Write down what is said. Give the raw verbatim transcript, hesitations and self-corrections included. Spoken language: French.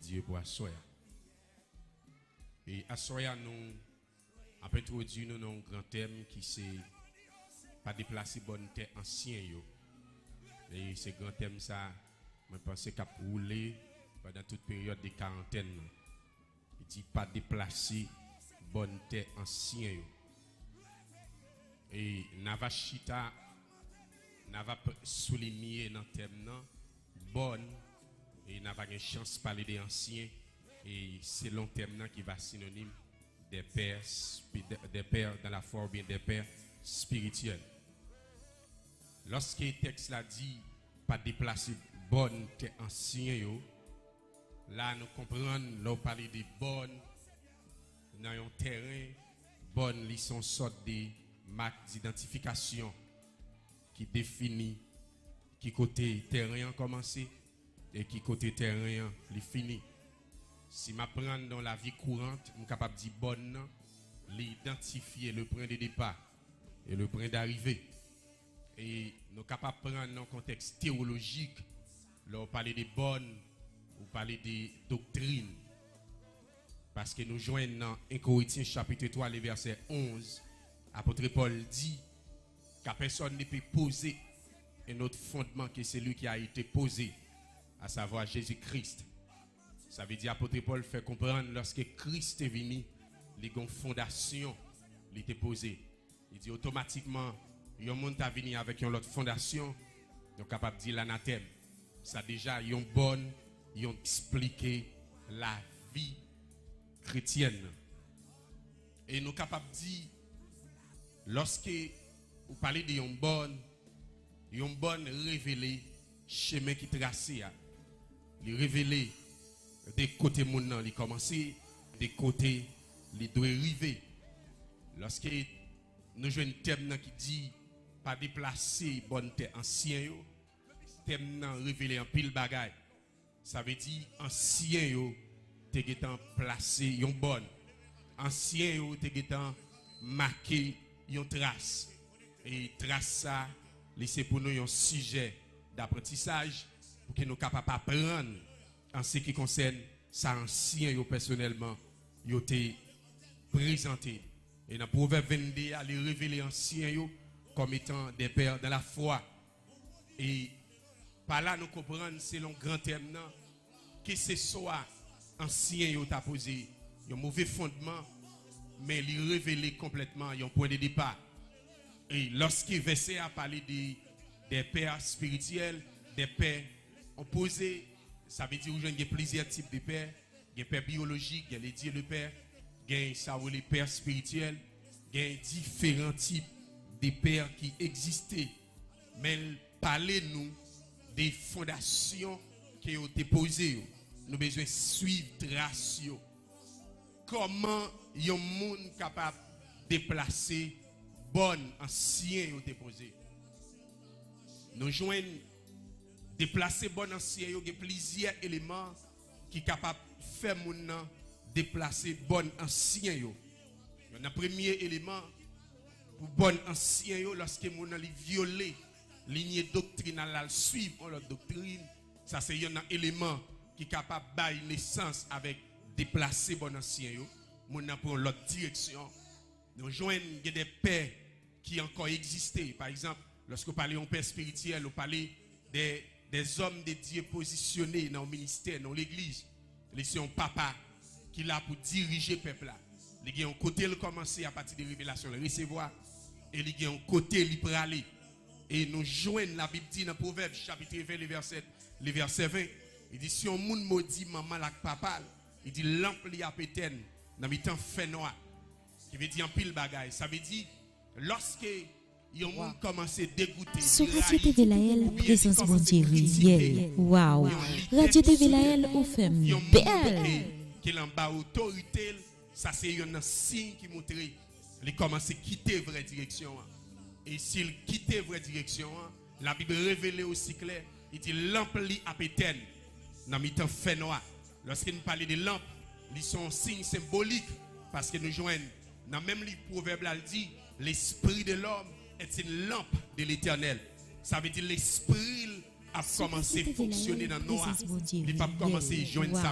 Dieu pour Assoya. Et Assoya, nous avons introduit nous un grand thème qui c'est pas déplacer bonne terre ancien yo. Et ce grand thème ça, je pense qu'il a roulé pendant toute période de quarantaine. Il dit pas déplacer bonne terre ancien yo. Et Navashita Nava souligner dans le thème non bonne et n'ava pas une chance de parler des anciens et c'est long thème qui va synonyme des pères des pères dans la foi ou bien des pères spirituels. Lorsque le texte l'a dit pas déplacer bonne terre ancien yo, là nous comprenons là parler de bonne dans un terrain bonne ils sont sorte de marque d'identification qui définit qui côté terrain a commencé et qui côté terrain li fini. Si ma prendre dans la vie courante, je suis capable de dire bonne, l'identifier le point de départ et le point d'arrivée. Et nous sommes capables de prendre dans un contexte théologique, là on parle de bonnes, ou parler de doctrines. Parce que nous joignons dans un Corinthiens chapitre trois, le verset onze, apôtre Paul dit qu'à personne ne peut poser un autre fondement que celui qui a été posé, à savoir Jésus-Christ. Ça veut dire apôtre Paul fait comprendre lorsque Christ est venu, les gon fondation il était posée. Il dit automatiquement, il y a un monde qui venu avec une autre fondation, donc capable de dire l'anathème. Ça déjà ils ont bonne, ils ont expliqué la vie chrétienne. Et nous capable de dire lorsque vous parlez de une bonne, une bonne révélée chemin qui tracé, il révélé des côtés mon nan, il commencé des côtés il doit arriver. Lorsque nous jouons un thème qui dit pas déplacer bonne terre ancien yo, thème nan révélé en pile bagaille. Ça veut dire ancien yo te getan placé yon bonne. Ancien yo te getan marqué yon trace. Et trace ça, c'est pour nous un sujet d'apprentissage pour que nous soyons capables d'apprendre en ce qui concerne ça ancien yo personnellement yo te présenté. Et dans Proverbe vingt-deux, il révèle ancien yo comme étant des pères dans la foi. Et par là nous comprenons selon grand thème non, que ce soit ancien yo t'a posé un mauvais fondement mais il révèle complètement un point de départ. Et lorsque verset a parlé de, des pères spirituels, des pères opposés, ça veut dire qu'il y a plusieurs types de pères. Il y a des pères biologiques, il y a les dieux de père, il y a les pères spirituels, il y a différents types de pères qui existaient. Mais parlez-nous des fondations qui ont été posées. Nous avons besoin de suivre trace. Comment il y a un monde capable de déplacer bonne ancien yo déposé. Nous joignons déplacer bonne ancien yo il y a plusieurs éléments qui sont capables de faire moun déplacer bonne ancien yo. Le premier élément pour bonne ancien yo lorsque moun li violer lignée doctrinale suivre leur doctrine, ça c'est un élément qui est capable de bailler naissance avec déplacer bonne ancien yo, moun pour l'autre direction. Nous joignons des pères qui encore existaient. Par exemple, lorsque vous parlez d'un père spirituel, vous parlez des, des hommes de Dieu positionnés dans le ministère, dans l'église. C'est un papa qui est là pour diriger le peuple. Il y a un côté qui commence à partir des révélations, le recevoir. Et il y a un côté qui peut aller. Et nous joignons la Bible dit dans Proverbe chapitre vingt, le verset, le verset vingt. Il dit si un monde maudit maman la papa, il dit lampe li a péten dans le temps fait noir. Qui veut dire en pile bagaille. Ça veut dire lorsque yon wow. Moun commence à dégoûter. Sur Radio T V Lael, présence bon Dieu réelle. Waouh. Radio T V Lael ou femme belle. Qui en bas autorité, ça c'est un signe qui montre il commence à quitter vraie direction. Et s'il quitte vraie direction, la Bible révèle aussi clair, il dit lampe li a péten dans le temps fait noir. Lorsqu'il nous parle de lampe, ils sont signes symboliques parce que nous joignons dans le même livre Proverbe, il dit l'esprit de l'homme est une lampe de l'éternel. Ça veut dire l'esprit a commencé à fonctionner dans le noir. Il n'a pas commencé à joindre ça.